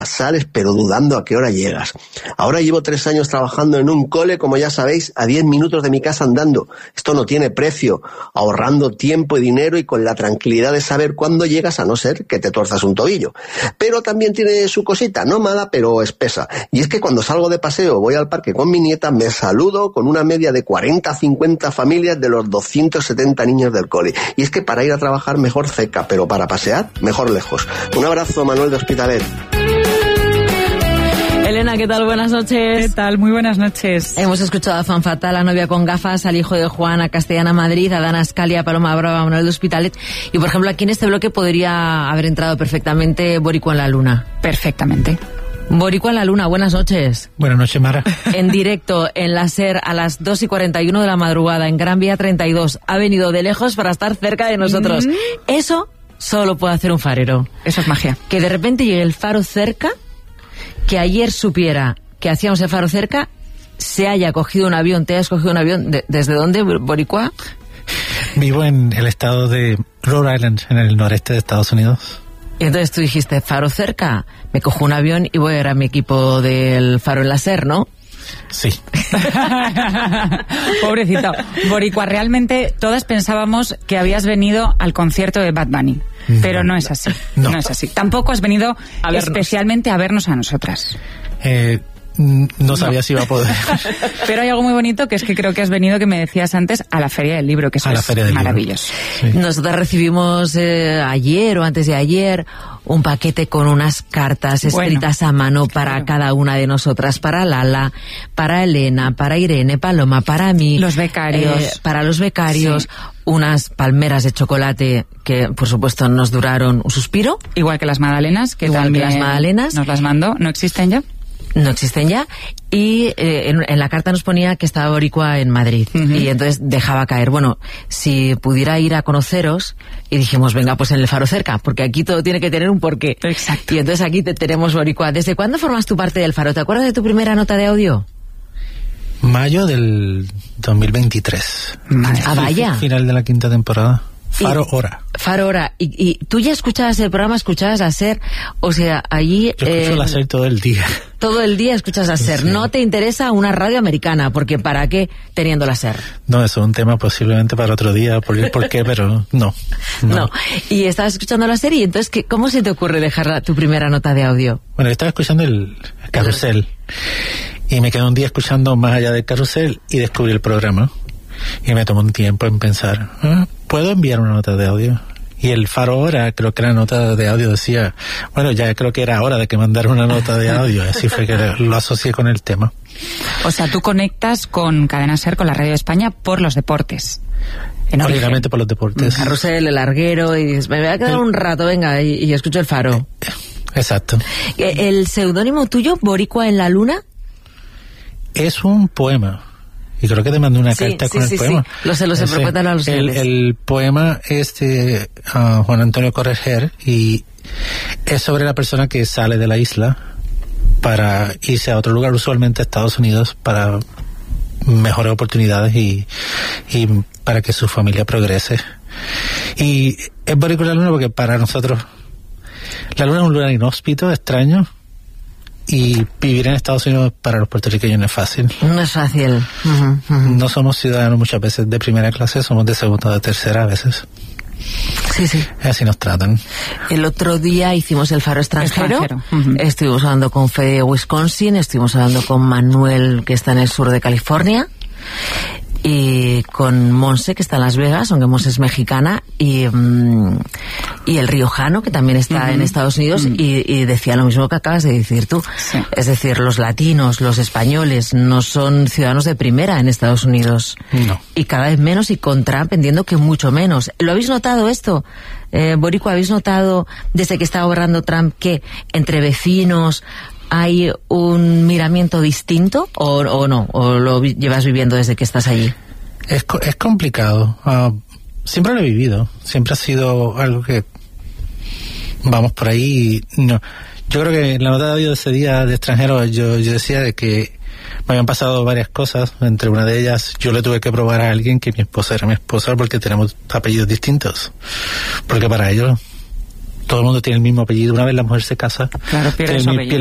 Sales pero dudando a qué hora llegas. Ahora llevo 3 años trabajando en un cole, como ya sabéis, a 10 minutos de mi casa andando. Esto no tiene precio, ahorrando tiempo y dinero y con la tranquilidad de saber cuándo llegas, a no ser que te tuerzas un tobillo. Pero también tiene su cosita, no mala, pero espesa. Y es que cuando salgo de paseo, voy al parque con mi nieta, me saludo con una media de 40 a 50 familias de los 270 niños del cole. Y es que para ir a trabajar mejor cerca, pero para pasear mejor lejos. Un abrazo, Manuel de Hospitalet. Elena, ¿qué tal? Buenas noches. ¿Qué tal? Muy buenas noches. Hemos escuchado a Fan Fatal, La novia con gafas, al hijo de Juan, a Castellana Madrid, a Dana Scalia, a Paloma Brava, a Manuel de Hospitalet. Y, por ejemplo, aquí en este bloque podría haber entrado perfectamente Boricua en la Luna. Perfectamente. Boricua en la Luna, buenas noches. Buenas noches, Mara. En directo, en la SER, a las 2:41 de la madrugada, en Gran Vía 32. Ha venido de lejos para estar cerca de nosotros. Eso solo puede hacer un farero. Eso es magia. Que de repente llegue el faro cerca, que ayer supiera que hacíamos el faro cerca, se haya cogido un avión, te hayas cogido un avión. ¿Desde dónde, Boricua? Vivo en el estado de Rhode Island, en el noreste de Estados Unidos. Y entonces tú dijiste, faro cerca, me cojo un avión y voy a ir a mi equipo del faro en la SER, ¿no? Sí. Pobrecito. Boricua, realmente todas pensábamos que habías venido al concierto de Bad Bunny. Pero no es así. No es así. Tampoco has venido especialmente a vernos a nosotras. No sabía si iba a poder. Pero hay algo muy bonito, que es que creo que has venido, que me decías antes, a la Feria del Libro, que eso es maravilloso. Sí. Nosotros recibimos ayer o antes de ayer un paquete con unas cartas escritas a mano para cada una de nosotras, para Lala, para Elena, para Irene, Paloma, para mí. Los becarios. Para los becarios. Sí. Unas palmeras de chocolate que, por supuesto, nos duraron un suspiro. Igual que las magdalenas, que igual también que las magdalenas. Nos las mandó. ¿No existen ya? No existen ya. Y en la carta nos ponía que estaba Boricua en Madrid. Y entonces dejaba caer, bueno, si pudiera ir a conoceros, y dijimos, venga, pues en el faro cerca, porque aquí todo tiene que tener un porqué. Exacto. Y entonces aquí tenemos Boricua. ¿Desde cuándo formas tu parte del faro? ¿Te acuerdas de tu primera nota de audio? Mayo del 2023. Ah, vaya. Final de la 5ª temporada. Faro Hora. Faro Hora. ¿Y tú ya escuchabas el programa, escuchabas a SER? O sea, allí... Yo escucho la SER todo el día. Todo el día escuchas a SER. Sí. No te interesa una radio americana, porque ¿para qué teniendo la SER? No, eso es un tema posiblemente para otro día, por qué, pero no. Y estabas escuchando la SER, y entonces, ¿cómo se te ocurre dejar tu primera nota de audio? Bueno, estaba escuchando el carrusel. Y me quedé un día escuchando Más allá del carrusel y descubrí el programa. Y me tomó un tiempo en pensar, ¿puedo enviar una nota de audio? Y el Faro Hora, creo que la nota de audio decía, bueno, ya creo que era hora de que mandara una nota de audio. Así fue que lo asocié con el tema. O sea, tú conectas con Cadena SER, con la Radio de España, por los deportes. Obviamente por los deportes. Carrusel, el larguero, y dices, me voy a quedar un rato, venga, y escucho el Faro. Exacto. ¿El seudónimo tuyo, Boricua en la Luna? Es un poema. Y creo que te mandé una carta con el poema. Sí. Lo sé, pero cuéntalo a los oyentes. El poema es de Juan Antonio Correger y es sobre la persona que sale de la isla para irse a otro lugar, usualmente a Estados Unidos, para mejores oportunidades y para que su familia progrese. Y es Boricua en la Luna porque para nosotros la Luna es un lugar inhóspito, extraño. Y vivir en Estados Unidos para los puertorriqueños no es fácil. No es fácil. No somos ciudadanos muchas veces de primera clase, somos de segunda o de tercera a veces. Sí. Así nos tratan. El otro día hicimos el Faro Extranjero. Estuvimos hablando con Fede de Wisconsin, estuvimos hablando con Manuel, que está en el sur de California, y con Monse, que está en Las Vegas, aunque Monse es mexicana, y el riojano, que también está en Estados Unidos, y decía lo mismo que acabas de decir tú. Sí. Es decir, los latinos, los españoles, no son ciudadanos de primera en Estados Unidos. No. Y cada vez menos, y con Trump entiendo que mucho menos. ¿Lo habéis notado esto? Boricua, ¿habéis notado desde que está gobernando Trump que entre vecinos hay un miramiento distinto o no? ¿O lo llevas viviendo desde que estás allí? Es complicado. Siempre lo he vivido. Siempre ha sido algo que vamos por ahí. No. Yo creo que en la nota de audio de ese día de extranjero yo decía de que me habían pasado varias cosas. Entre una de ellas, yo le tuve que probar a alguien que mi esposa era mi esposa porque tenemos apellidos distintos. Porque para ellos todo el mundo tiene el mismo apellido. Una vez la mujer se casa, claro, pierde su apellido.